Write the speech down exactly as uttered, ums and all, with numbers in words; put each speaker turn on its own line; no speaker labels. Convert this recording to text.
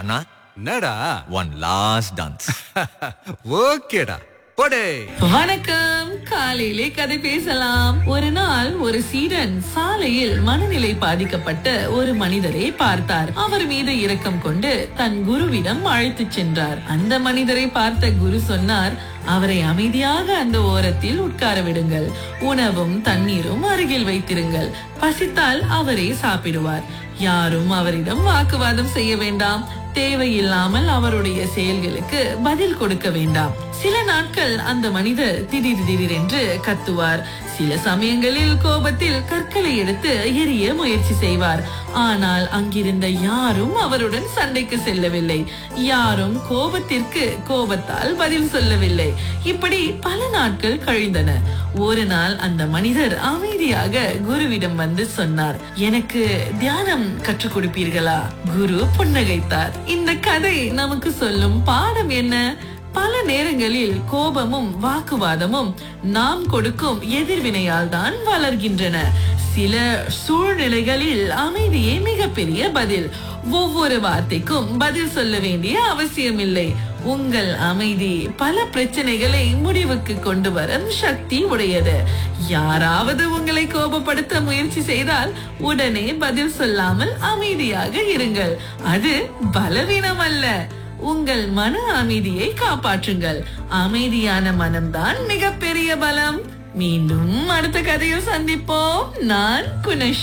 அண்ணா,
என்னடா?
One last dance.
ஓகேடா, போடே.
வணக்கம். காலையிலே கதை பேசலாம். ஒரு நாள் ஒரு சீடன் சாலையில் மனநிலை பாதிக்கப்பட்ட ஒரு மனிதரை பார்த்தார். அவர் மீது இரக்கம் கொண்டு தன் குருவிடம் அழைத்துச் சென்றார். அந்த மனிதரை பார்த்த குரு சொன்னார், அவரை அமைதியாக அந்த ஓரத்தில் உட்கார விடுங்கள். உணவும் தண்ணீரும் அருகில் வைத்திருங்கள். பசித்தால் அவரே சாப்பிடுவார். யாரும் அவரிடம் வாக்குவாதம் செய்ய வேண்டாம். தேவையில்லாமல் அவருடைய செயல்களுக்கு பதில் கொடுக்க வேண்டாம். சில நாட்கள் அந்த மனிதர் திடீர் திடீரென்று கத்துவார். சில சமயங்களில் கோபத்தில் கற்களை எடுத்து எரிய முயற்சி செய்வார். ஆனால் அங்கிருந்த யாரும் அவருடன் சண்டைக்கு செல்லவில்லை. யாரும் கோபத்திற்கு கோபத்தால் பதில் சொல்லவில்லை. இப்படி பல நாட்கள் கழிந்தன. ஒரு நாள் அந்த மனிதர் அமைதியாக குருவிடம் வந்து சொன்னார், எனக்கு தியானம் கற்றுக் கொடுப்பீர்களா? குரு புன்னகைத்தார். இந்த கதை நமக்கு சொல்லும் பாடம் என்ன? பல நேரங்களில் கோபமும் வாக்குவாதமும் நாம் கொடுக்கும் எதிர்வினையால் தான் வளர்கின்றன. சில சூழ்நிலைகளில் அமைதியே மிகப்பெரிய பதில். ஒவ்வொரு வார்த்தைக்கும் பதில் சொல்ல வேண்டிய அவசியம் இல்லை. உங்கள் அமைதி பல பிரச்சனைகளை முடிவுக்கு கொண்டு வரும் சக்தி உடையது. யாராவது உங்களை கோபப்படுத்த முயற்சி செய்தால் உடனே பதில் சொல்லாமல் அமைதியாக இருங்கள். அது பலவீனம் அல்ல. உங்கள் மன அமைதியை காப்பாற்றுங்கள். அமைதியான மனம்தான் மிகப்பெரிய பலம். மீண்டும் அடுத்த கதையில் சந்திப்போம். நான் குணேஷ்.